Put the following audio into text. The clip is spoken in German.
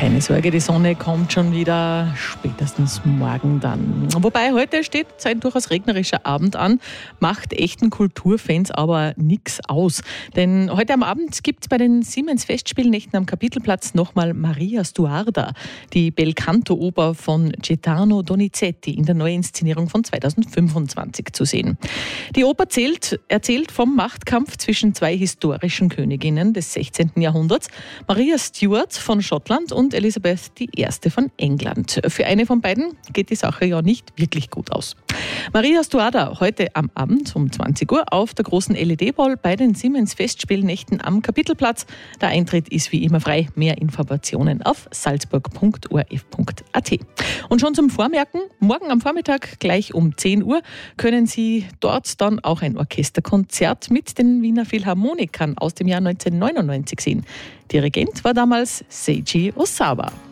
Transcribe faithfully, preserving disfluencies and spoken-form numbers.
Keine Sorge, die Sonne kommt schon wieder, spätestens morgen dann. Wobei, heute steht ein durchaus regnerischer Abend an, macht echten Kulturfans aber nichts aus. Denn heute am Abend gibt es bei den Siemens Festspielnächten am Kapitelplatz nochmal Maria Stuarda, die Belcanto-Oper von Gaetano Donizetti in der Neuinszenierung von zweitausendfünfundzwanzig zu sehen. Die Oper zählt, erzählt vom Machtkampf zwischen zwei historischen Königinnen des sechzehnten Jahrhunderts, Maria Stuart von Schottland und Elisabeth die Erste von England. Für eine von beiden geht die Sache ja nicht wirklich gut aus. Maria Stuarda heute am Abend um zwanzig Uhr auf der großen L E D-Wall bei den Siemens Festspielnächten am Kapitelplatz. Der Eintritt ist wie immer frei. Mehr Informationen auf salzburg punkt o r f punkt a t. Und schon zum Vormerken, morgen am Vormittag gleich um zehn Uhr können Sie dort dann auch ein Orchesterkonzert mit den Wiener Philharmonikern aus dem Jahr neunzehnhundertneunundneunzig sehen. Dirigent war damals Seiji Osawa.